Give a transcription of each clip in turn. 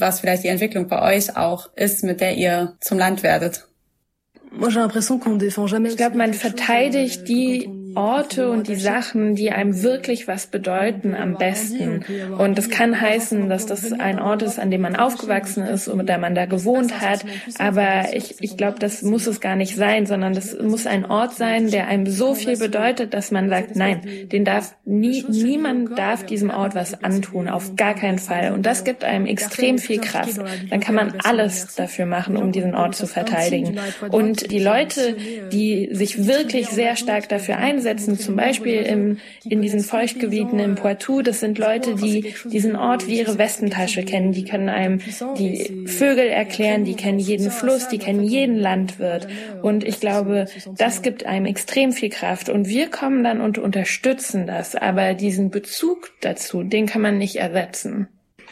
was vielleicht die Entwicklung bei euch auch ist, mit der ihr zum Land werdet. Ich glaube, man verteidigt die Orte und die Sachen, die einem wirklich was bedeuten, am besten. Und das kann heißen, dass das ein Ort ist, an dem man aufgewachsen ist oder man da gewohnt hat. Aber ich glaube, das muss es gar nicht sein, sondern das muss ein Ort sein, der einem so viel bedeutet, dass man sagt, nein, niemand darf diesem Ort was antun, auf gar keinen Fall. Und das gibt einem extrem viel Kraft. Dann kann man alles dafür machen, um diesen Ort zu verteidigen. Und die Leute, die sich wirklich sehr stark dafür einsetzen, zum Beispiel in diesen Feuchtgebieten im Poitou, das sind Leute, die diesen Ort wie ihre Westentasche kennen. Die können einem die Vögel erklären, die kennen jeden Fluss, die kennen jeden Landwirt. Und ich glaube, das gibt einem extrem viel Kraft. Und wir kommen dann und unterstützen das. Aber diesen Bezug dazu, den kann man nicht ersetzen.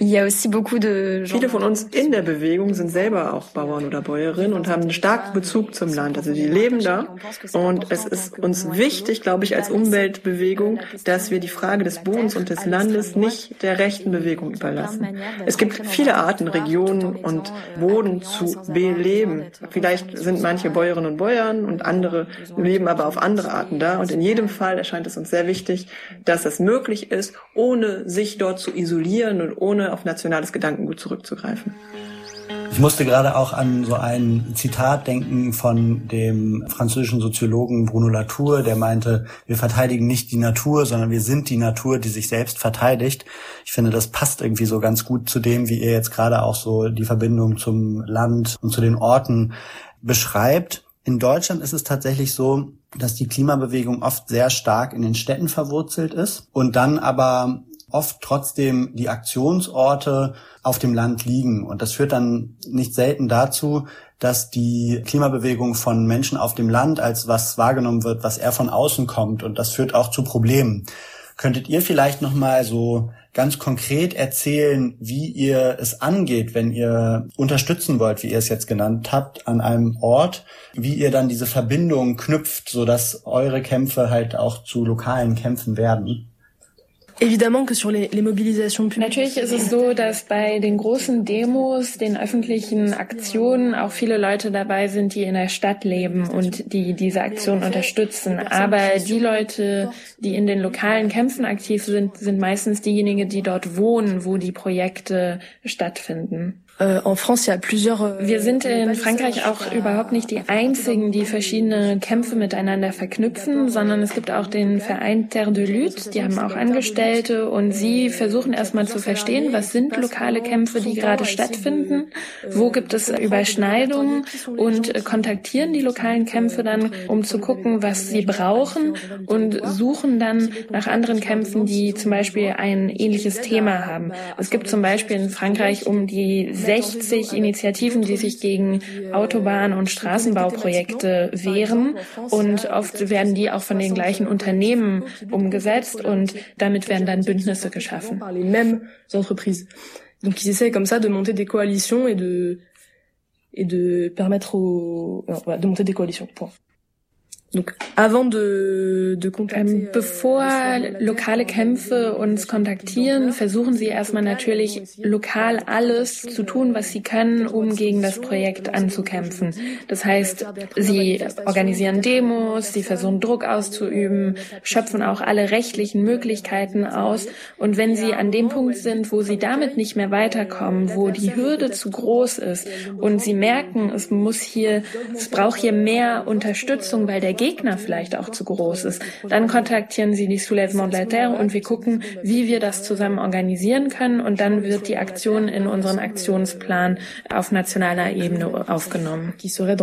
Viele von uns in der Bewegung sind selber auch Bauern oder Bäuerinnen und haben einen starken Bezug zum Land. Also die leben da. Und es ist uns wichtig, glaube ich, als Umweltbewegung, dass wir die Frage des Bodens und des Landes nicht der rechten Bewegung überlassen. Es gibt viele Arten, Regionen und Boden zu beleben. Vielleicht sind manche Bäuerinnen und Bäuer und andere leben aber auf andere Arten da. Und in jedem Fall erscheint es uns sehr wichtig, dass es möglich ist, ohne sich dort zu isolieren und ohne auf nationales Gedankengut zurückzugreifen. Ich musste gerade auch an so ein Zitat denken von dem französischen Soziologen Bruno Latour, der meinte, wir verteidigen nicht die Natur, sondern wir sind die Natur, die sich selbst verteidigt. Ich finde, das passt irgendwie so ganz gut zu dem, wie ihr jetzt gerade auch so die Verbindung zum Land und zu den Orten beschreibt. In Deutschland ist es tatsächlich so, dass die Klimabewegung oft sehr stark in den Städten verwurzelt ist und dann aber oft trotzdem die Aktionsorte auf dem Land liegen. Und das führt dann nicht selten dazu, dass die Klimabewegung von Menschen auf dem Land als was wahrgenommen wird, was eher von außen kommt. Und das führt auch zu Problemen. Könntet ihr vielleicht nochmal so ganz konkret erzählen, wie ihr es angeht, wenn ihr unterstützen wollt, wie ihr es jetzt genannt habt, an einem Ort, wie ihr dann diese Verbindung knüpft, sodass eure Kämpfe halt auch zu lokalen Kämpfen werden? Natürlich ist es so, dass bei den großen Demos, den öffentlichen Aktionen auch viele Leute dabei sind, die in der Stadt leben und die diese Aktion unterstützen. Aber die Leute, die in den lokalen Kämpfen aktiv sind, sind meistens diejenigen, die dort wohnen, wo die Projekte stattfinden. Wir sind in Frankreich auch überhaupt nicht die Einzigen, die verschiedene Kämpfe miteinander verknüpfen, sondern es gibt auch den Verein Terre de Lutte, die haben auch Angestellte und sie versuchen erstmal zu verstehen, was sind lokale Kämpfe, die gerade stattfinden, wo gibt es Überschneidungen und kontaktieren die lokalen Kämpfe dann, um zu gucken, was sie brauchen und suchen dann nach anderen Kämpfen, die zum Beispiel ein ähnliches Thema haben. Es gibt zum Beispiel in Frankreich um die 60 Initiativen, die sich gegen Autobahn- und Straßenbauprojekte wehren. Und oft werden die auch von den gleichen Unternehmen umgesetzt und damit werden dann Bündnisse geschaffen. Donc ils essaient comme ça de monter des coalitions et de permettre de monter des coalitions. Point. Bevor lokale Kämpfe uns kontaktieren, versuchen sie erstmal natürlich lokal alles zu tun, was sie können, um gegen das Projekt anzukämpfen. Das heißt, sie organisieren Demos, sie versuchen Druck auszuüben, schöpfen auch alle rechtlichen Möglichkeiten aus. Und wenn sie an dem Punkt sind, wo sie damit nicht mehr weiterkommen, wo die Hürde zu groß ist und sie merken, es braucht hier mehr Unterstützung, weil der Gegner vielleicht auch zu groß ist. Dann kontaktieren sie die Soulèvement de la Terre und wir gucken, wie wir das zusammen organisieren können und dann wird die Aktion in unseren Aktionsplan auf nationaler Ebene aufgenommen.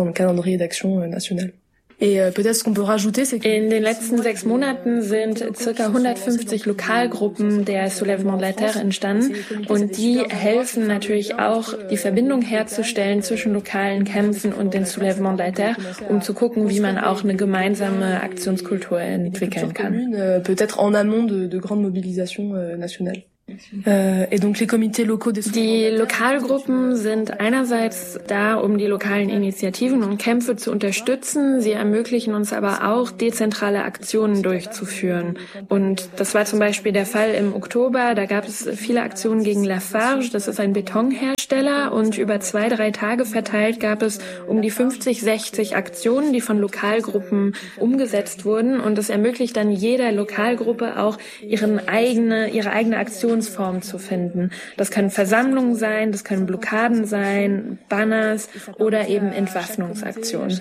In den letzten 6 Monaten sind ca. 150 Lokalgruppen der Soulèvement de la Terre entstanden und die helfen natürlich auch, die Verbindung herzustellen zwischen lokalen Kämpfen und den Soulèvement de la Terre, um zu gucken, wie man auch eine gemeinsame Aktionskultur entwickeln kann. Peut-être en amont de grandes mobilisations nationales. Die Lokalgruppen sind einerseits da, um die lokalen Initiativen und Kämpfe zu unterstützen. Sie ermöglichen uns aber auch, dezentrale Aktionen durchzuführen. Und das war zum Beispiel der Fall im Oktober. Da gab es viele Aktionen gegen Lafarge. Das ist ein Betonhersteller. Und über 2-3 Tage verteilt gab es um die 50, 60 Aktionen, die von Lokalgruppen umgesetzt wurden. Und das ermöglicht dann jeder Lokalgruppe auch, ihre eigene Aktionsform zu finden. Das können Versammlungen sein, das können Blockaden sein, Banners oder eben Entwaffnungsaktionen.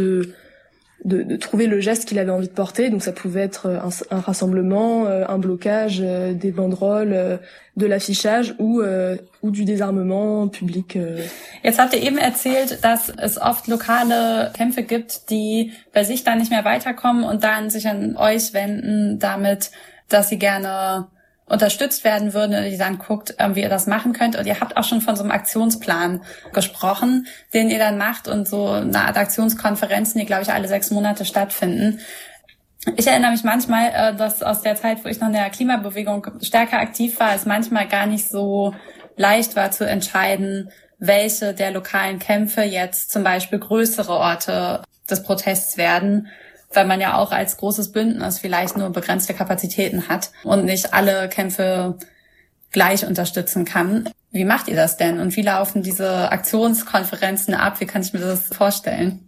De trouver le geste qu'il avait envie de porter. Donc ça pouvait être un rassemblement, un blocage, des banderoles, de l'affichage ou du désarmement public. Jetzt habt ihr eben erzählt, dass es oft lokale Kämpfe gibt, die bei sich dann nicht mehr weiterkommen und dann sich an euch wenden damit, dass sie gerne unterstützt werden würden, oder die dann guckt, wie ihr das machen könnt. Und ihr habt auch schon von so einem Aktionsplan gesprochen, den ihr dann macht und so eine Art Aktionskonferenzen, die, glaube ich, alle 6 Monate stattfinden. Ich erinnere mich manchmal, dass aus der Zeit, wo ich noch in der Klimabewegung stärker aktiv war, es manchmal gar nicht so leicht war zu entscheiden, welche der lokalen Kämpfe jetzt zum Beispiel größere Orte des Protests werden, weil man ja auch als großes Bündnis vielleicht nur begrenzte Kapazitäten hat und nicht alle Kämpfe gleich unterstützen kann. Wie macht ihr das denn und wie laufen diese Aktionskonferenzen ab? Wie kann ich mir das vorstellen?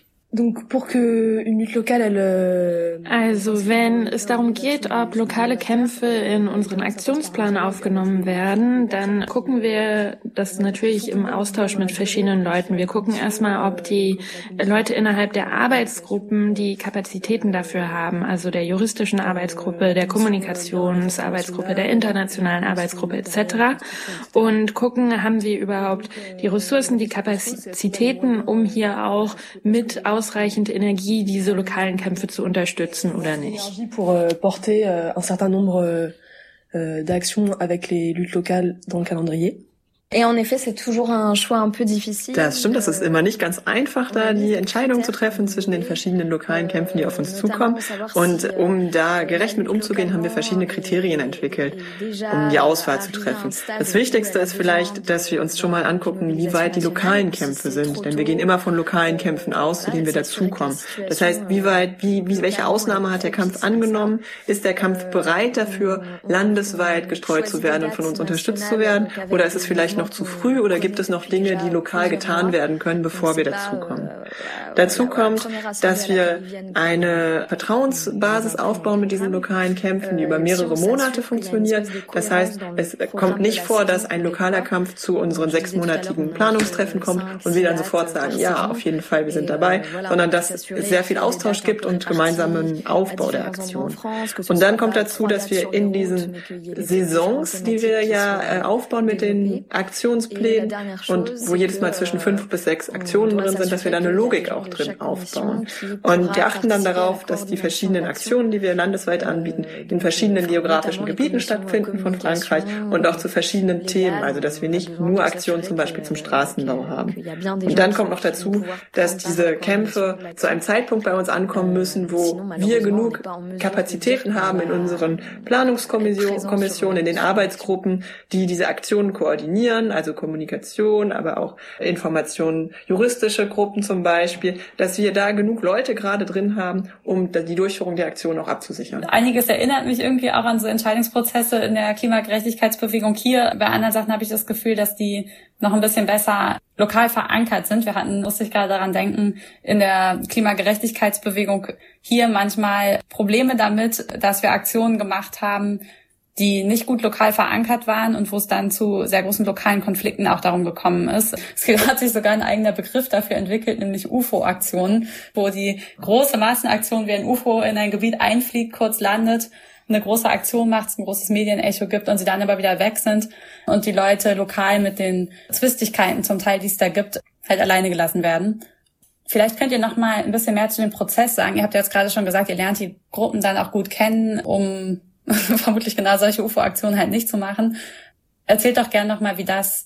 Donc pour que une lutte locale, Also wenn es darum geht, ob lokale Kämpfe in unseren Aktionsplan aufgenommen werden, dann gucken wir das natürlich im Austausch mit verschiedenen Leuten. Wir gucken erstmal, ob die Leute innerhalb der Arbeitsgruppen die Kapazitäten dafür haben, also der juristischen Arbeitsgruppe, der Kommunikationsarbeitsgruppe, der internationalen Arbeitsgruppe etc. Und gucken, haben sie überhaupt die Ressourcen, die Kapazitäten, um hier auch mit ausreichend Energie diese lokalen Kämpfe zu unterstützen oder nicht. Pour porter un certain nombre d'actions avec les luttes locales dans le calendrier. Et en effet, c'est toujours un choix un peu difficile. Das stimmt, das ist immer nicht ganz einfach, da die Entscheidung zu treffen zwischen den verschiedenen lokalen Kämpfen, die auf uns zukommen. Und um da gerecht mit umzugehen, haben wir verschiedene Kriterien entwickelt, um die Auswahl zu treffen. Das Wichtigste ist vielleicht, dass wir uns schon mal angucken, wie weit die lokalen Kämpfe sind. Denn wir gehen immer von lokalen Kämpfen aus, zu denen wir dazukommen. Das heißt, welche Ausnahme hat der Kampf angenommen? Ist der Kampf bereit dafür, landesweit gestreut zu werden und von uns unterstützt zu werden? Oder ist es vielleicht noch zu früh oder gibt es noch Dinge, die lokal getan werden können, bevor wir dazukommen? Dazu kommt, dass wir eine Vertrauensbasis aufbauen mit diesen lokalen Kämpfen, die über mehrere Monate funktioniert. Das heißt, es kommt nicht vor, dass ein lokaler Kampf zu unseren 6-monatigen Planungstreffen kommt und wir dann sofort sagen, ja, auf jeden Fall, wir sind dabei, sondern dass es sehr viel Austausch gibt und gemeinsamen Aufbau der Aktion. Und dann kommt dazu, dass wir in diesen Saisons, die wir ja aufbauen mit den Aktionsplänen und wo jedes Mal zwischen 5 bis 6 Aktionen drin sind, dass wir da eine Logik auch drin aufbauen. Und wir achten dann darauf, dass die verschiedenen Aktionen, die wir landesweit anbieten, in verschiedenen geografischen Gebieten stattfinden von Frankreich und auch zu verschiedenen Themen, also dass wir nicht nur Aktionen zum Beispiel zum Straßenbau haben. Und dann kommt noch dazu, dass diese Kämpfe zu einem Zeitpunkt bei uns ankommen müssen, wo wir genug Kapazitäten haben in unseren Planungskommissionen, in den Arbeitsgruppen, die diese Aktionen koordinieren, also Kommunikation, aber auch Informationen, juristische Gruppen zum Beispiel, dass wir da genug Leute gerade drin haben, um die Durchführung der Aktion auch abzusichern. Einiges erinnert mich irgendwie auch an so Entscheidungsprozesse in der Klimagerechtigkeitsbewegung hier. Bei anderen Sachen habe ich das Gefühl, dass die noch ein bisschen besser lokal verankert sind. Musste ich gerade daran denken, in der Klimagerechtigkeitsbewegung hier manchmal Probleme damit, dass wir Aktionen gemacht haben, die nicht gut lokal verankert waren und wo es dann zu sehr großen lokalen Konflikten auch darum gekommen ist. Es hat sich sogar ein eigener Begriff dafür entwickelt, nämlich UFO-Aktionen, wo die große Massenaktion wie ein UFO in ein Gebiet einfliegt, kurz landet, eine große Aktion macht, es ein großes Medienecho gibt und sie dann aber wieder weg sind und die Leute lokal mit den Zwistigkeiten zum Teil, die es da gibt, halt alleine gelassen werden. Vielleicht könnt ihr noch mal ein bisschen mehr zu dem Prozess sagen. Ihr habt ja jetzt gerade schon gesagt, ihr lernt die Gruppen dann auch gut kennen, um vermutlich genau solche UFO-Aktionen halt nicht zu machen. Erzählt doch gerne nochmal, wie das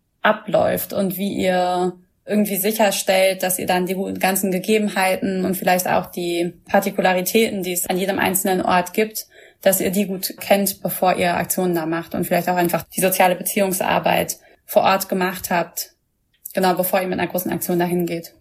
abläuft und wie ihr irgendwie sicherstellt, dass ihr dann die ganzen Gegebenheiten und vielleicht auch die Partikularitäten, die es an jedem einzelnen Ort gibt, dass ihr die gut kennt, bevor ihr Aktionen da macht und vielleicht auch einfach die soziale Beziehungsarbeit vor Ort gemacht habt, genau bevor ihr mit einer großen Aktion dahin geht.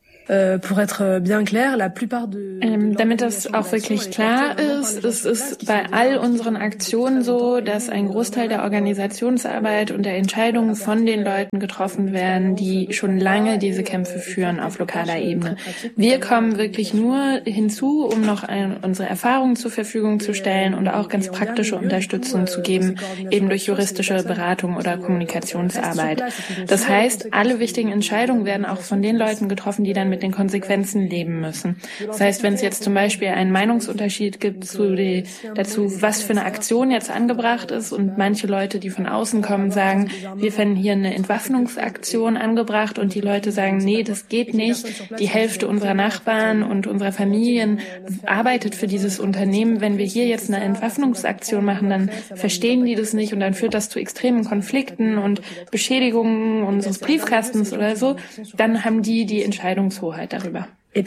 Damit das auch wirklich klar ist, es ist bei all unseren Aktionen so, dass ein Großteil der Organisationsarbeit und der Entscheidungen von den Leuten getroffen werden, die schon lange diese Kämpfe führen auf lokaler Ebene. Wir kommen wirklich nur hinzu, um noch unsere Erfahrungen zur Verfügung zu stellen und auch ganz praktische Unterstützung zu geben, eben durch juristische Beratung oder Kommunikationsarbeit. Das heißt, alle wichtigen Entscheidungen werden auch von den Leuten getroffen, die dann mit den Konsequenzen leben müssen. Das heißt, wenn es jetzt zum Beispiel einen Meinungsunterschied gibt dazu, was für eine Aktion jetzt angebracht ist und manche Leute, die von außen kommen, sagen, wir fänden hier eine Entwaffnungsaktion angebracht und die Leute sagen, nee, das geht nicht. Die Hälfte unserer Nachbarn und unserer Familien arbeitet für dieses Unternehmen. Wenn wir hier jetzt eine Entwaffnungsaktion machen, dann verstehen die das nicht und dann führt das zu extremen Konflikten und Beschädigungen unseres Briefkastens oder so. Dann haben die Entscheidungshoheit darüber.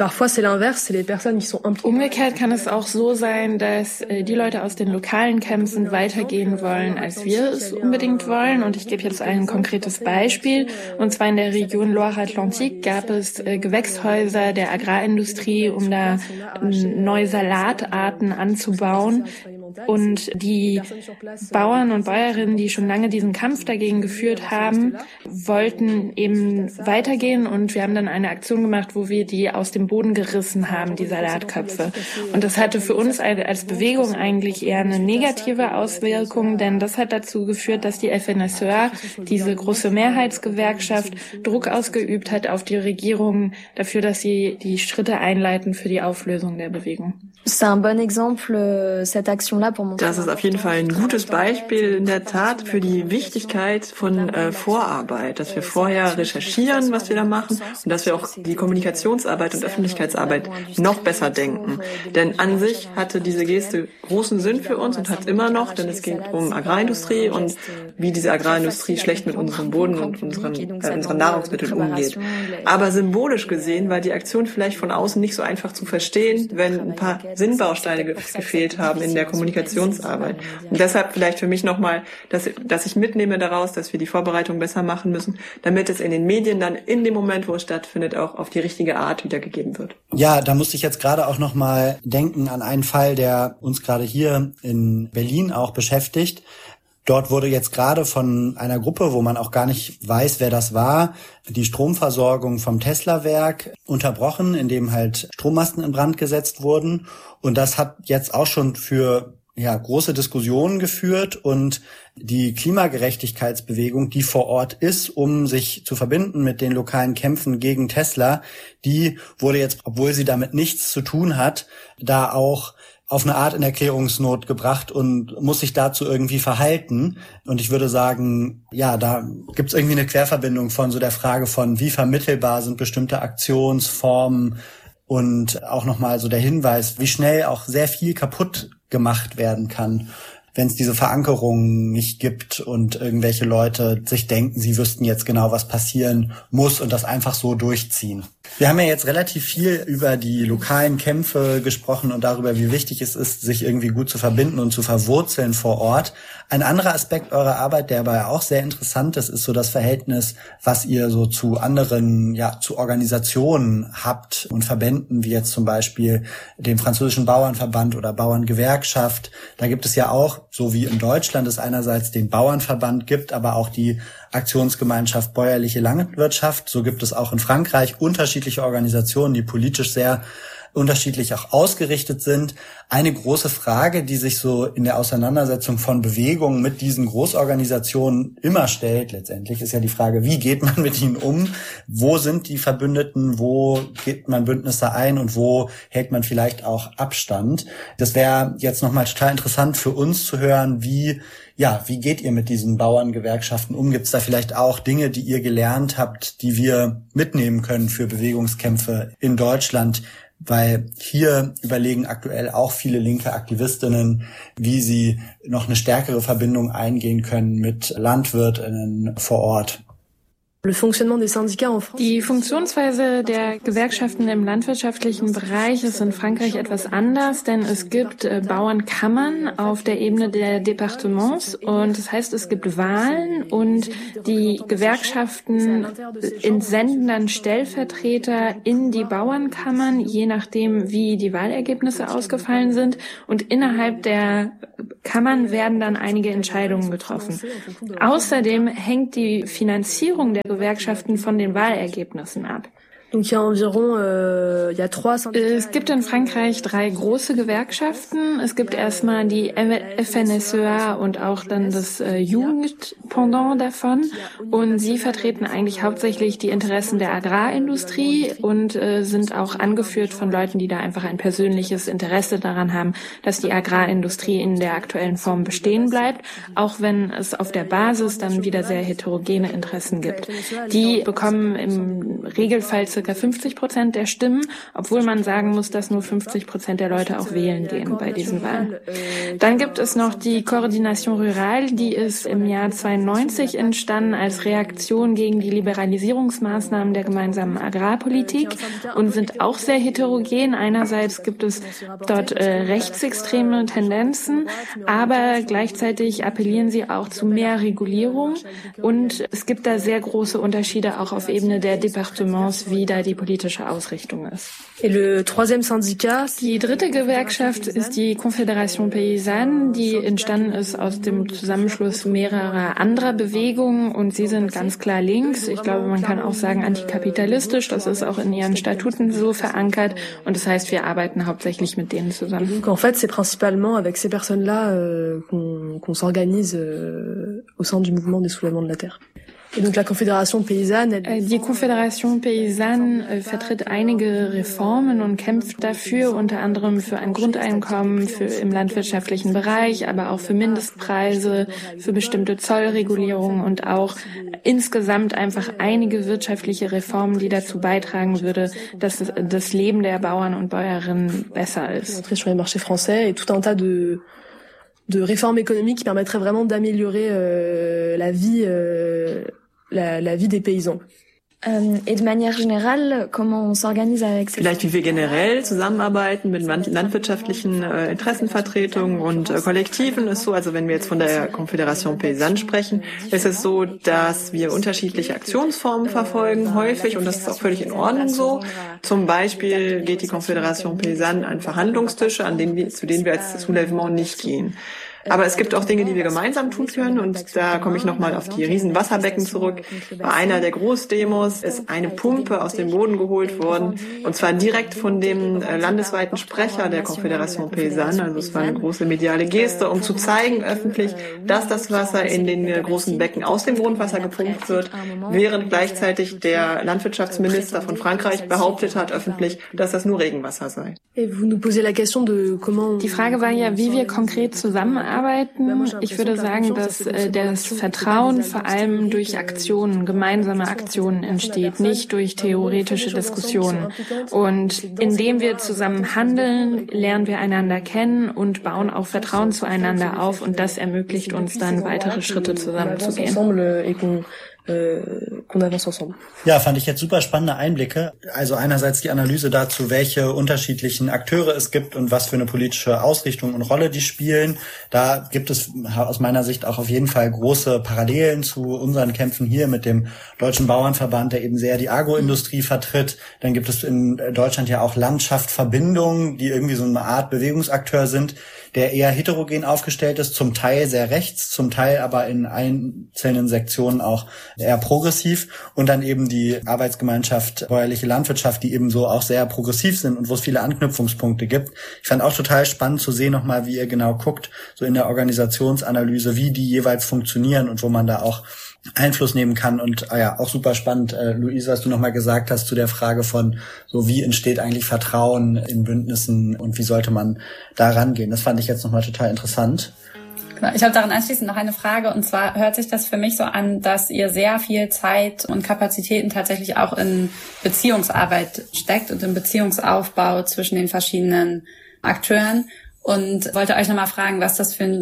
Umgekehrt kann es auch so sein, dass die Leute aus den lokalen Kämpfen weitergehen wollen, als wir es unbedingt wollen. Und ich gebe jetzt ein konkretes Beispiel. Und zwar in der Region Loire-Atlantique gab es Gewächshäuser der Agrarindustrie, um da neue Salatarten anzubauen. Und die Bauern und Bäuerinnen, die schon lange diesen Kampf dagegen geführt haben, wollten eben weitergehen. Und wir haben dann eine Aktion gemacht, wo wir die aus dem Boden gerissen haben, die Salatköpfe. Und das hatte für uns als Bewegung eigentlich eher eine negative Auswirkung, denn das hat dazu geführt, dass die FNSEA, diese große Mehrheitsgewerkschaft, Druck ausgeübt hat auf die Regierung dafür, dass sie die Schritte einleiten für die Auflösung der Bewegung. Das ist auf jeden Fall ein gutes Beispiel in der Tat für die Wichtigkeit von Vorarbeit, dass wir vorher recherchieren, was wir da machen und dass wir auch die Kommunikationsarbeit und Öffentlichkeitsarbeit noch besser denken. Denn an sich hatte diese Geste großen Sinn für uns und hat immer noch, denn es ging um Agrarindustrie und wie diese Agrarindustrie schlecht mit unserem Boden und unseren Nahrungsmitteln umgeht. Aber symbolisch gesehen war die Aktion vielleicht von außen nicht so einfach zu verstehen, wenn ein paar Sinnbausteine gefehlt haben in der Kommunikationsarbeit. Und deshalb vielleicht für mich nochmal, dass ich mitnehme daraus, dass wir die Vorbereitung besser machen müssen, damit es in den Medien dann in dem Moment, wo es stattfindet, auch auf die richtige Art wiedergegeben wird. Ja, da musste ich jetzt gerade auch nochmal denken an einen Fall, der uns gerade hier in Berlin auch beschäftigt. Dort wurde jetzt gerade von einer Gruppe, wo man auch gar nicht weiß, wer das war, die Stromversorgung vom Tesla-Werk unterbrochen, indem halt Strommasten in Brand gesetzt wurden. Und das hat jetzt auch schon für große Diskussionen geführt und die Klimagerechtigkeitsbewegung, die vor Ort ist, um sich zu verbinden mit den lokalen Kämpfen gegen Tesla, die wurde jetzt, obwohl sie damit nichts zu tun hat, da auch auf eine Art in Erklärungsnot gebracht und muss sich dazu irgendwie verhalten. Und ich würde sagen, ja, da gibt's irgendwie eine Querverbindung von so der Frage von, wie vermittelbar sind bestimmte Aktionsformen und auch nochmal so der Hinweis, wie schnell auch sehr viel kaputt gemacht werden kann, wenn es diese Verankerung nicht gibt und irgendwelche Leute sich denken, sie wüssten jetzt genau, was passieren muss und das einfach so durchziehen. Wir haben ja jetzt relativ viel über die lokalen Kämpfe gesprochen und darüber, wie wichtig es ist, sich irgendwie gut zu verbinden und zu verwurzeln vor Ort. Ein anderer Aspekt eurer Arbeit, der aber auch sehr interessant ist, ist so das Verhältnis, was ihr so zu anderen, zu Organisationen habt und Verbänden, wie jetzt zum Beispiel dem französischen Bauernverband oder Bauerngewerkschaft. Da gibt es ja auch, so wie in Deutschland es einerseits den Bauernverband gibt, aber auch die Aktionsgemeinschaft Bäuerliche Landwirtschaft. So gibt es auch in Frankreich unterschiedliche Organisationen, die politisch sehr unterschiedlich auch ausgerichtet sind. Eine große Frage, die sich so in der Auseinandersetzung von Bewegungen mit diesen Großorganisationen immer stellt, letztendlich, ist ja die Frage, wie geht man mit ihnen um? Wo sind die Verbündeten? Wo geht man Bündnisse ein? Und wo hält man vielleicht auch Abstand? Das wäre jetzt nochmal total interessant für uns zu hören, wie geht ihr mit diesen Bauerngewerkschaften um? Gibt es da vielleicht auch Dinge, die ihr gelernt habt, die wir mitnehmen können für Bewegungskämpfe in Deutschland? Weil hier überlegen aktuell auch viele linke Aktivistinnen, wie sie noch eine stärkere Verbindung eingehen können mit LandwirtInnen vor Ort. Die Funktionsweise der Gewerkschaften im landwirtschaftlichen Bereich ist in Frankreich etwas anders, denn es gibt Bauernkammern auf der Ebene der Départements und das heißt, es gibt Wahlen und die Gewerkschaften entsenden dann Stellvertreter in die Bauernkammern, je nachdem, wie die Wahlergebnisse ausgefallen sind, und innerhalb der Kammern werden dann einige Entscheidungen getroffen. Außerdem hängt die Finanzierung der Gewerkschaften von den Wahlergebnissen ab. Es gibt in Frankreich 3 große Gewerkschaften. Es gibt erstmal die FNSEA und auch dann das Jugendpendant davon. Und sie vertreten eigentlich hauptsächlich die Interessen der Agrarindustrie und sind auch angeführt von Leuten, die da einfach ein persönliches Interesse daran haben, dass die Agrarindustrie in der aktuellen Form bestehen bleibt, auch wenn es auf der Basis dann wieder sehr heterogene Interessen gibt. Die bekommen im Regelfall ca. 50% der Stimmen, obwohl man sagen muss, dass nur 50% der Leute auch wählen gehen bei diesen Wahlen. Dann gibt es noch die Coordination Rurale, die ist im Jahr 92 entstanden als Reaktion gegen die Liberalisierungsmaßnahmen der gemeinsamen Agrarpolitik und sind auch sehr heterogen. Einerseits gibt es dort rechtsextreme Tendenzen, aber gleichzeitig appellieren sie auch zu mehr Regulierung und es gibt da sehr große Unterschiede auch auf Ebene der Départements, wie da die politische Ausrichtung ist. Die 3. Gewerkschaft ist die Confédération Paysanne, die entstanden ist aus dem Zusammenschluss mehrerer anderer Bewegungen und sie sind ganz klar links. Ich glaube, man kann auch sagen antikapitalistisch. Das ist auch in ihren Statuten so verankert und das heißt, wir arbeiten hauptsächlich mit denen zusammen. Donc en fait, c'est principalement avec ces personnes-là qu'on s'organise au sein du mouvement des soulèvements de la terre. Die Confédération Paysanne vertritt einige Reformen und kämpft dafür, unter anderem für ein Grundeinkommen im landwirtschaftlichen Bereich, aber auch für Mindestpreise, für bestimmte Zollregulierungen und auch insgesamt einfach einige wirtschaftliche Reformen, die dazu beitragen würde, dass das Leben der Bauern und Bäuerinnen besser ist. Sur les marchés français et tout un tas de réformes économiques qui permettraient vraiment d'améliorer la vie des paysans. Et de manière générale, comment on s'organise avec ces... Vielleicht wie wir generell zusammenarbeiten mit landwirtschaftlichen Interessenvertretungen und Kollektiven ist so, also wenn wir jetzt von der Confédération Paysanne sprechen, ist es so, dass wir unterschiedliche Aktionsformen verfolgen, häufig, und das ist auch völlig in Ordnung so. Zum Beispiel geht die Confédération Paysanne an Verhandlungstische, zu denen wir als Soulèvement nicht gehen. Aber es gibt auch Dinge, die wir gemeinsam tun können, und da komme ich nochmal auf die Riesenwasserbecken zurück. Bei einer der Großdemos ist eine Pumpe aus dem Boden geholt worden, und zwar direkt von dem landesweiten Sprecher der Confédération Paysanne. Also es war eine große mediale Geste, um zu zeigen öffentlich, dass das Wasser in den großen Becken aus dem Grundwasser gepumpt wird, während gleichzeitig der Landwirtschaftsminister von Frankreich behauptet hat öffentlich, dass das nur Regenwasser sei. Die Frage war ja, wie wir konkret zusammenarbeiten. Ich würde sagen, dass das Vertrauen vor allem durch Aktionen, gemeinsame Aktionen entsteht, nicht durch theoretische Diskussionen. Und indem wir zusammen handeln, lernen wir einander kennen und bauen auch Vertrauen zueinander auf, und das ermöglicht uns dann, weitere Schritte zusammenzugehen. Ja, fand ich jetzt super spannende Einblicke. Also einerseits die Analyse dazu, welche unterschiedlichen Akteure es gibt und was für eine politische Ausrichtung und Rolle die spielen. Da gibt es aus meiner Sicht auch auf jeden Fall große Parallelen zu unseren Kämpfen hier mit dem Deutschen Bauernverband, der eben sehr die Agroindustrie vertritt. Dann gibt es in Deutschland ja auch Landschaftverbindungen, die irgendwie so eine Art Bewegungsakteur sind, der eher heterogen aufgestellt ist, zum Teil sehr rechts, zum Teil aber in einzelnen Sektionen auch eher progressiv, und dann eben die Arbeitsgemeinschaft Bäuerliche Landwirtschaft, die eben so auch sehr progressiv sind und wo es viele Anknüpfungspunkte gibt. Ich fand auch total spannend zu sehen nochmal, wie ihr genau guckt, so in der Organisationsanalyse, wie die jeweils funktionieren und wo man da auch Einfluss nehmen kann. Und ja, auch super spannend, Luise, was du nochmal gesagt hast zu der Frage von so, wie entsteht eigentlich Vertrauen in Bündnissen und wie sollte man da rangehen. Das fand ich jetzt nochmal total interessant. Genau. Ich habe daran anschließend noch eine Frage, und zwar hört sich das für mich so an, dass ihr sehr viel Zeit und Kapazitäten tatsächlich auch in Beziehungsarbeit steckt und im Beziehungsaufbau zwischen den verschiedenen Akteuren, und wollte euch nochmal fragen, was das für ein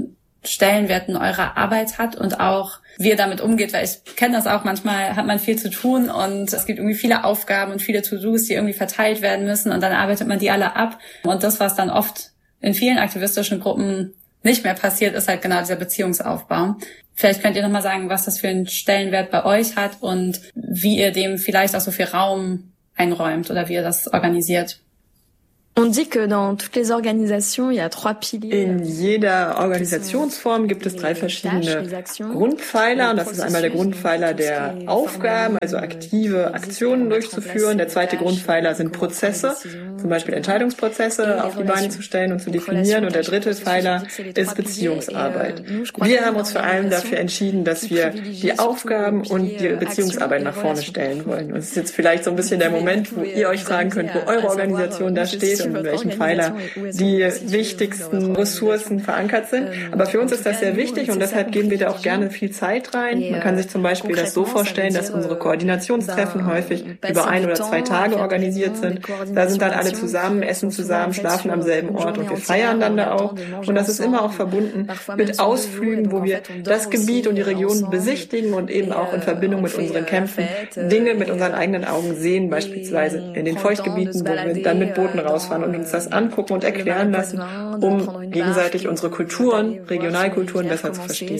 Stellenwert in eurer Arbeit hat und auch wie ihr damit umgeht, weil ich kenne das auch, manchmal hat man viel zu tun und es gibt irgendwie viele Aufgaben und viele To-Dos, die irgendwie verteilt werden müssen und dann arbeitet man die alle ab. Und das, was dann oft in vielen aktivistischen Gruppen nicht mehr passiert, ist halt genau dieser Beziehungsaufbau. Vielleicht könnt ihr nochmal sagen, was das für einen Stellenwert bei euch hat und wie ihr dem vielleicht auch so viel Raum einräumt oder wie ihr das organisiert. On dit que dans toutes les organisations, il y a 3 piliers. In jeder Organisationsform gibt es 3 verschiedene Grundpfeiler. Und das ist einmal der Grundpfeiler der Aufgaben, also aktive Aktionen durchzuführen. Der zweite Grundpfeiler sind Prozesse, zum Beispiel Entscheidungsprozesse auf die Beine zu stellen und zu definieren. Und der dritte Pfeiler ist Beziehungsarbeit. Wir haben uns vor allem dafür entschieden, dass wir die Aufgaben und die Beziehungsarbeit nach vorne stellen wollen. Und es ist jetzt vielleicht so ein bisschen der Moment, wo ihr euch sagen könnt, wo eure Organisation da steht und in welchem Pfeiler die wichtigsten Ressourcen verankert sind. Aber für uns ist das sehr wichtig und deshalb geben wir da auch gerne viel Zeit rein. Man kann sich zum Beispiel das so vorstellen, dass unsere Koordinationstreffen häufig über 1 oder 2 Tage organisiert sind. Da sind dann alle zusammen, essen zusammen, schlafen am selben Ort und wir feiern dann da auch. Und das ist immer auch verbunden mit Ausflügen, wo wir das Gebiet und die Region besichtigen und eben auch in Verbindung mit unseren Kämpfen Dinge mit unseren eigenen Augen sehen, beispielsweise in den Feuchtgebieten, wo wir dann mit Booten rausfahren und uns das angucken und erklären lassen, um gegenseitig unsere Kulturen, Regionalkulturen besser zu verstehen.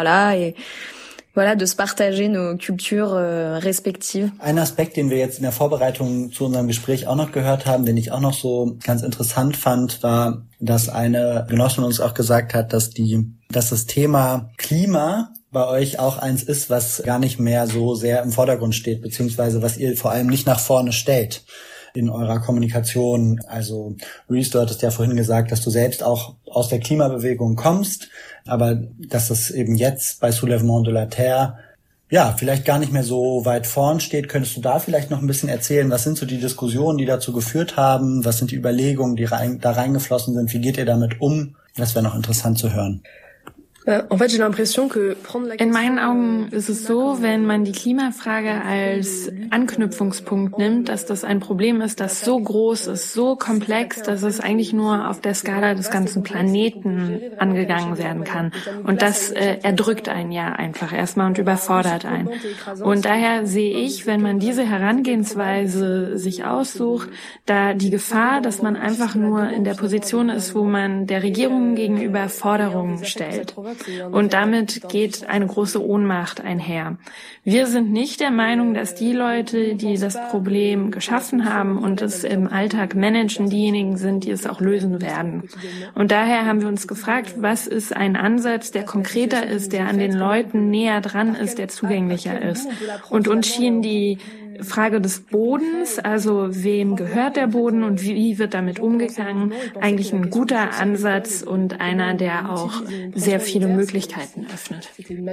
Voilà, de se partager nos cultures respectives. Ein Aspekt, den wir jetzt in der Vorbereitung zu unserem Gespräch auch noch gehört haben, den ich auch noch so ganz interessant fand, war, dass eine Genossin uns auch gesagt hat, dass das Thema Klima bei euch auch eins ist, was gar nicht mehr so sehr im Vordergrund steht, beziehungsweise was ihr vor allem nicht nach vorne stellt in eurer Kommunikation. Also Reese, du hattest ja vorhin gesagt, dass du selbst auch aus der Klimabewegung kommst, aber dass es eben jetzt bei Soulèvement de la Terre ja vielleicht gar nicht mehr so weit vorn steht. Könntest du da vielleicht noch ein bisschen erzählen, was sind so die Diskussionen, die dazu geführt haben, was sind die Überlegungen, die da reingeflossen sind, wie geht ihr damit um? Das wäre noch interessant zu hören. In meinen Augen ist es so, wenn man die Klimafrage als Anknüpfungspunkt nimmt, dass das ein Problem ist, das so groß ist, so komplex, dass es eigentlich nur auf der Skala des ganzen Planeten angegangen werden kann. Und das erdrückt einen ja einfach erstmal und überfordert einen. Und daher sehe ich, wenn man diese Herangehensweise sich aussucht, da die Gefahr, dass man einfach nur in der Position ist, wo man der Regierung gegenüber Forderungen stellt. Und damit geht eine große Ohnmacht einher. Wir sind nicht der Meinung, dass die Leute, die das Problem geschaffen haben und es im Alltag managen, diejenigen sind, die es auch lösen werden. Und daher haben wir uns gefragt, was ist ein Ansatz, der konkreter ist, der an den Leuten näher dran ist, der zugänglicher ist. Und uns schien die Frage des Bodens, also wem gehört der Boden und wie wird damit umgegangen, eigentlich ein guter Ansatz und einer, der auch sehr viele Möglichkeiten öffnet.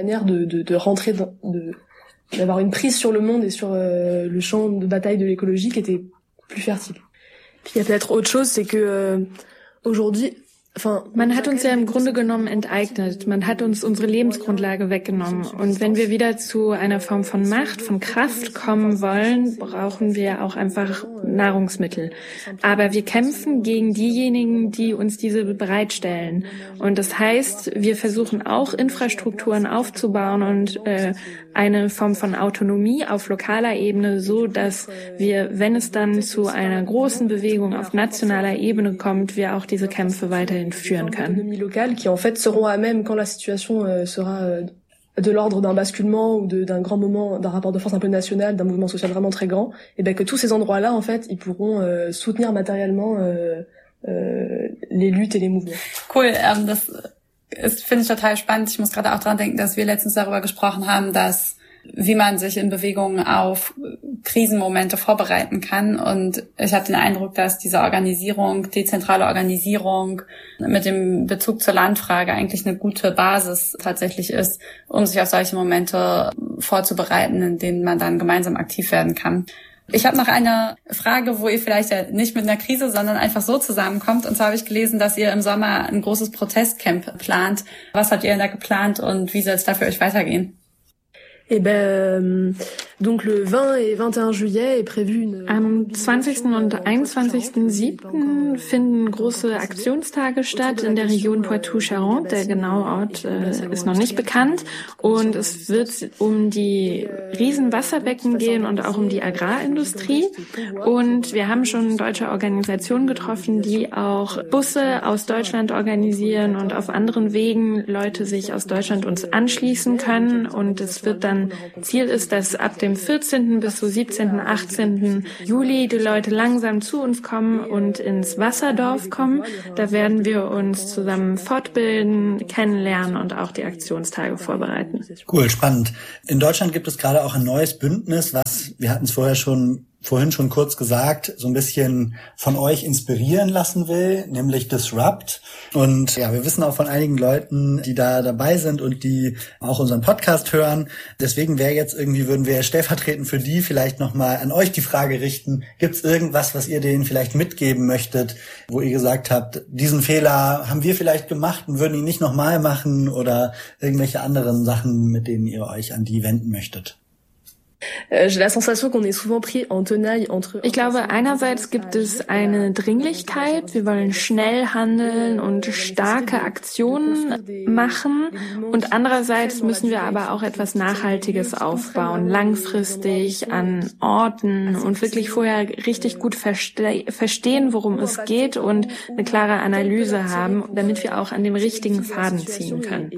D'avoir une prise sur le monde et sur le champ de bataille de l'écologie qui était plus fertile. Puis il y a peut-être autre chose, c'est que aujourd'hui man hat uns ja im Grunde genommen enteignet. Man hat uns unsere Lebensgrundlage weggenommen. Und wenn wir wieder zu einer Form von Macht, von Kraft kommen wollen, brauchen wir auch einfach Nahrungsmittel. Aber wir kämpfen gegen diejenigen, die uns diese bereitstellen. Und das heißt, wir versuchen auch Infrastrukturen aufzubauen und eine Form von Autonomie auf lokaler Ebene, so dass wir, wenn es dann zu einer großen Bewegung auf nationaler Ebene kommt, wir auch diese Kämpfe weiterhin führen können. Locales qui en fait seront à même quand la situation sera de l'ordre d'un basculement ou d'un grand moment, d'un rapport de force un peu national, d'un mouvement social vraiment très grand, et ben que tous ces endroits-là en fait, ils pourront soutenir matériellement les luttes et les mouvements. Cool, das finde ich total spannend. Ich muss gerade auch dran denken, dass wir letztens darüber gesprochen haben, dass wie man sich in Bewegungen auf Krisenmomente vorbereiten kann. Und ich habe den Eindruck, dass diese Organisierung, dezentrale Organisierung mit dem Bezug zur Landfrage eigentlich eine gute Basis tatsächlich ist, um sich auf solche Momente vorzubereiten, in denen man dann gemeinsam aktiv werden kann. Ich habe noch eine Frage, wo ihr vielleicht ja nicht mit einer Krise, sondern einfach so zusammenkommt. Und zwar habe ich gelesen, dass ihr im Sommer ein großes Protestcamp plant. Was habt ihr denn da geplant und wie soll es da für euch weitergehen? Eh ben, Donc le 20 et 21 juillet est prévu une... Am 20. und 21.07. finden große Aktionstage statt in der Region Poitou-Charentes. Der genaue Ort ist noch nicht bekannt. Und es wird um die Riesenwasserbecken gehen und auch um die Agrarindustrie. Und wir haben schon deutsche Organisationen getroffen, die auch Busse aus Deutschland organisieren und auf anderen Wegen Leute sich aus Deutschland uns anschließen können. Und es wird dann, Ziel ist, dass ab dem 14. bis zum 17., 18. Juli die Leute langsam zu uns kommen und ins Wasserdorf kommen. Da werden wir uns zusammen fortbilden, kennenlernen und auch die Aktionstage vorbereiten. Cool, spannend. In Deutschland gibt es gerade auch ein neues Bündnis, was, wir hatten es vorhin schon kurz gesagt, so ein bisschen von euch inspirieren lassen will, nämlich Disrupt. Und ja, wir wissen auch von einigen Leuten, die da dabei sind und die auch unseren Podcast hören. Deswegen würden wir stellvertretend für die vielleicht nochmal an euch die Frage richten, gibt es irgendwas, was ihr denen vielleicht mitgeben möchtet, wo ihr gesagt habt, diesen Fehler haben wir vielleicht gemacht und würden ihn nicht nochmal machen, oder irgendwelche anderen Sachen, mit denen ihr euch an die wenden möchtet? Ich glaube, einerseits gibt es eine Dringlichkeit. Wir wollen schnell handeln und starke Aktionen machen. Und andererseits müssen wir aber auch etwas Nachhaltiges aufbauen, langfristig an Orten und wirklich vorher richtig gut verstehen, worum es geht und eine klare Analyse haben, damit wir auch an dem richtigen Faden ziehen können.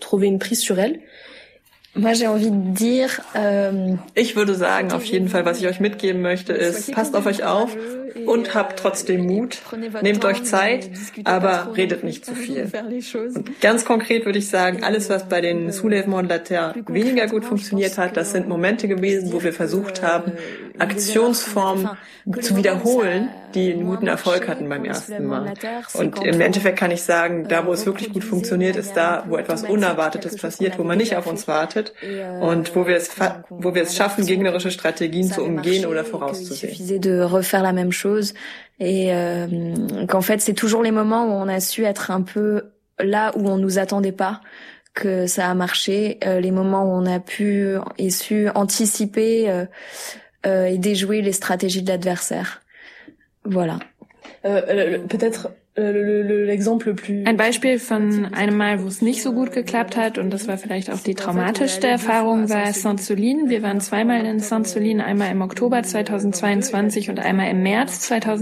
Moi, j'ai envie de dire, ich würde sagen, auf jeden Fall, was ich euch mitgeben möchte, ist, passt auf euch auf und habt trotzdem Mut. Nehmt euch Zeit, aber redet nicht zu viel. Und ganz konkret würde ich sagen, alles, was bei den Soulèvements de la Terre weniger gut funktioniert hat, das sind Momente gewesen, wo wir versucht haben, Aktionsformen zu wiederholen, die einen guten Erfolg hatten beim ersten Mal. Und im Endeffekt kann ich sagen, da, wo es wirklich gut funktioniert, ist da, wo etwas Unerwartetes passiert, wo man nicht auf uns wartet und wo wir es schaffen, gegnerische Strategien zu umgehen oder vorauszusehen. De refaire la même chose et qu'en fait c'est toujours les moments où on a su être un peu là où on nous attendait pas que ça a marché, les moments où on a pu et su anticiper et déjouer les stratégies de l'adversaire. Voilà. Peut-être l'exemple plus... Ein Beispiel von einem Mal, wo es nicht so gut geklappt hat, und das war vielleicht auch die traumatischste Erfahrung, war Sainte-Soline. Wir waren zweimal in Sainte-Soline, einmal im Oktober 2022 und einmal im März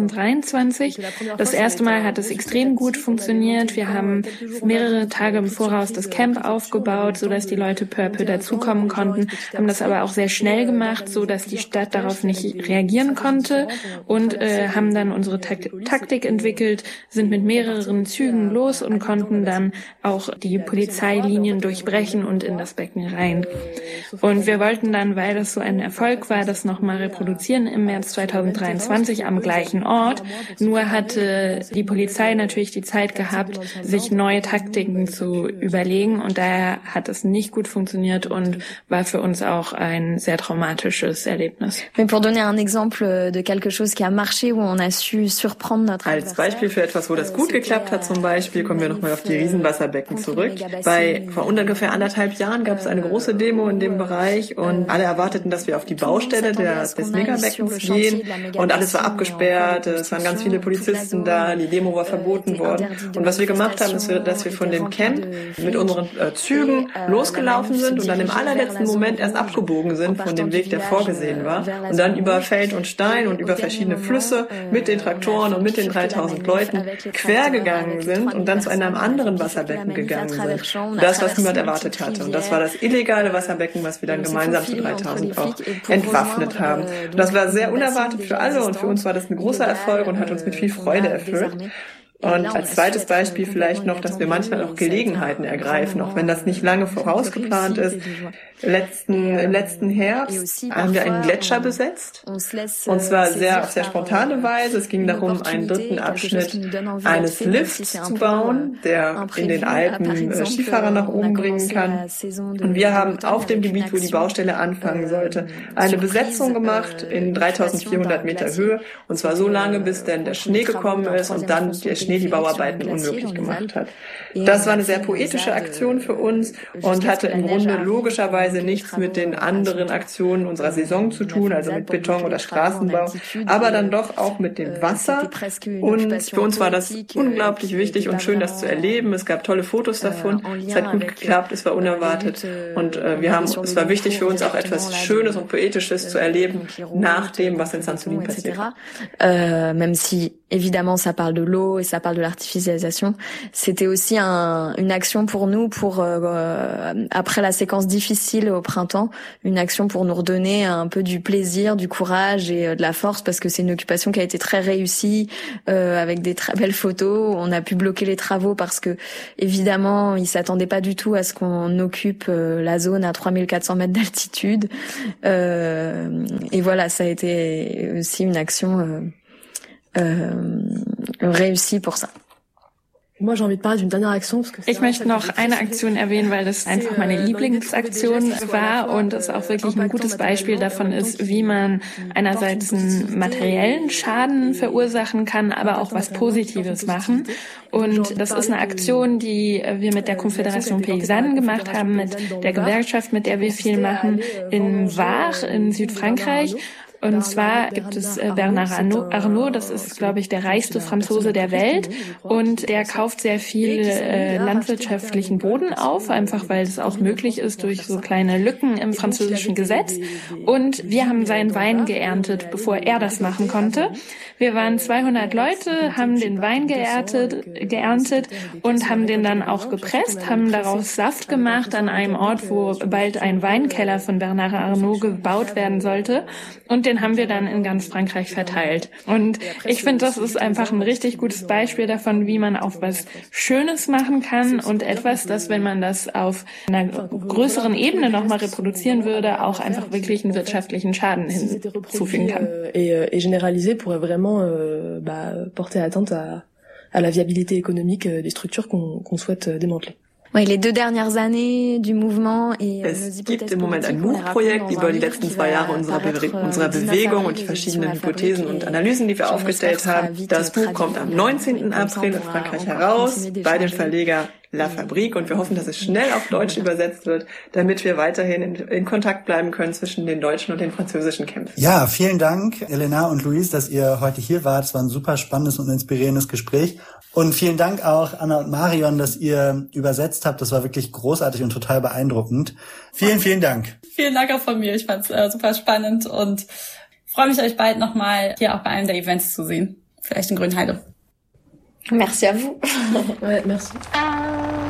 2023. Das erste Mal hat es extrem gut funktioniert. Wir haben mehrere Tage im Voraus das Camp aufgebaut, sodass die Leute peu à peu dazukommen konnten, haben das aber auch sehr schnell gemacht, so dass die Stadt darauf nicht reagieren konnte, und haben dann unsere Taktik entwickelt, sind mit mehreren Zügen los und konnten dann auch die Polizeilinien durchbrechen und in das Becken rein. Und wir wollten dann, weil das so ein Erfolg war, das nochmal reproduzieren im März 2023 am gleichen Ort. Nur hatte die Polizei natürlich die Zeit gehabt, sich neue Taktiken zu überlegen, und daher hat es nicht gut funktioniert und war für uns auch ein sehr traumatisches Erlebnis. Mais pour donner un exemple de quelque chose qui a marché, où on a su surprendre notre Als Beispiel für etwas, wo das gut geklappt hat, zum Beispiel, kommen wir nochmal auf die Riesenwasserbecken zurück. Vor ungefähr 1,5 Jahren gab es eine große Demo in dem Bereich und alle erwarteten, dass wir auf die Baustelle des Megabeckens gehen, und alles war abgesperrt, es waren ganz viele Polizisten da, die Demo war verboten worden. Und was wir gemacht haben, ist, dass wir von dem Camp mit unseren Zügen losgelaufen sind und dann im allerletzten Moment erst abgebogen sind von dem Weg, der vorgesehen war, und dann über Feld und Stein und über verschiedene Flüsse mit den Traktoren und mit den 3000 Leuten quer gegangen sind und dann zu einem anderen Wasserbecken gegangen sind. Und das, was niemand erwartet hatte. Und das war das illegale Wasserbecken, was wir dann gemeinsam zu 3000 auch entwaffnet haben. Und das war sehr unerwartet für alle, und für uns war das ein großer Erfolg und hat uns mit viel Freude erfüllt. Und als zweites Beispiel vielleicht noch, dass wir manchmal auch Gelegenheiten ergreifen, auch wenn das nicht lange vorausgeplant ist. Im letzten Herbst haben wir einen Gletscher besetzt, und zwar auf sehr spontane Weise. Es ging darum, einen dritten Abschnitt eines Lifts zu bauen, der in den Alpen Skifahrer nach oben bringen kann. Und wir haben auf dem Gebiet, wo die Baustelle anfangen sollte, eine Besetzung gemacht in 3400 Meter Höhe, und zwar so lange, bis denn der Schnee gekommen ist und dann der Schnee die Bauarbeiten unmöglich gemacht hat. Das war eine sehr poetische Aktion für uns und hatte im Grunde logischerweise nichts mit den anderen Aktionen unserer Saison zu tun, also mit Beton oder Straßenbau, aber dann doch auch mit dem Wasser. Und für uns war das unglaublich wichtig und schön, das zu erleben. Es gab tolle Fotos davon. Es hat gut geklappt, es war unerwartet. Und es war wichtig für uns auch etwas Schönes und Poetisches zu erleben nach dem, was in Saint-Soline passiert. Même si évidemment ça parle de l'eau et ça parle de l'artificialisation, c'était aussi une action pour nous après la séquence difficile au printemps, une action pour nous redonner un peu du plaisir, du courage et de la force, parce que c'est une occupation qui a été très réussie, avec des très belles photos. On a pu bloquer les travaux parce que évidemment ils s'attendaient pas du tout à ce qu'on occupe la zone à 3400 mètres d'altitude, et voilà, ça a été aussi une action réussie pour ça. Ich möchte noch eine Aktion erwähnen, weil das einfach meine Lieblingsaktion war und es auch wirklich ein gutes Beispiel davon ist, wie man einerseits einen materiellen Schaden verursachen kann, aber auch was Positives machen. Und das ist eine Aktion, die wir mit der Confédération Paysanne gemacht haben, mit der Gewerkschaft, mit der wir viel machen, in Var in Südfrankreich. Und zwar gibt es Bernard Arnault, das ist, glaube ich, der reichste Franzose der Welt, und der kauft sehr viel landwirtschaftlichen Boden auf, einfach weil es auch möglich ist durch so kleine Lücken im französischen Gesetz. Und wir haben seinen Wein geerntet, bevor er das machen konnte. Wir waren 200 Leute, haben den Wein geerntet und haben den dann auch gepresst, haben daraus Saft gemacht an einem Ort, wo bald ein Weinkeller von Bernard Arnault gebaut werden sollte. Und den haben wir dann in ganz Frankreich verteilt. Und ich finde, das ist einfach ein richtig gutes Beispiel davon, wie man auch was Schönes machen kann und etwas, das, wenn man das auf einer größeren Ebene nochmal reproduzieren würde, auch einfach wirklich einen wirtschaftlichen Schaden hinzufügen kann. Et généraliser pourrait vraiment porter atteinte à la viabilité économique des structures qu'on souhaite démanteler. Les 2 dernières années du Mouvement et es gibt im Moment ein Buchprojekt über die letzten 2 Jahre unserer Bewegung und die verschiedenen Hypothesen und Analysen, die wir aufgestellt haben. Das Buch kommt am 19. April in Frankreich heraus bei dem Verleger La Fabrique, und wir hoffen, dass es schnell auf Deutsch übersetzt wird, damit wir weiterhin in Kontakt bleiben können zwischen den deutschen und den französischen Kämpfen. Ja, vielen Dank, Elena und Luis, dass ihr heute hier wart. Es war ein super spannendes und inspirierendes Gespräch. Und vielen Dank auch, Anna und Marion, dass ihr übersetzt habt. Das war wirklich großartig und total beeindruckend. Vielen, vielen Dank. Vielen Dank auch von mir. Ich fand es super spannend und freue mich, euch bald nochmal hier auch bei einem der Events zu sehen. Vielleicht in Grünheide. Merci à vous. Ouais, merci.